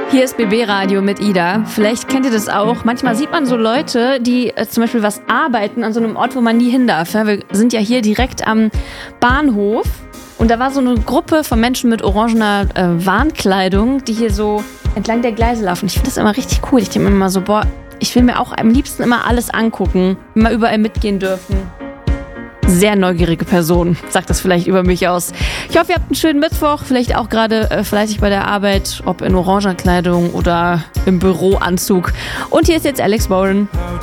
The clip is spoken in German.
Hier ist BB Radio mit Ida. Vielleicht kennt ihr das auch. Manchmal sieht man so Leute, die zum Beispiel was arbeiten an so einem Ort, wo man nie hin darf. Ja, wir sind ja hier direkt am Bahnhof. Und da war so eine Gruppe von Menschen mit orangener Warnkleidung, die hier so entlang der Gleise laufen. Ich finde das immer richtig cool. Ich denke mir immer so, boah, ich will mir auch am liebsten immer alles angucken. Immer überall mitgehen dürfen. Sehr neugierige Person, sagt das vielleicht über mich aus. Ich hoffe, ihr habt einen schönen Mittwoch, vielleicht auch gerade fleißig bei der Arbeit, ob in oranger Kleidung oder im Büroanzug. Und hier ist jetzt Alex Warren.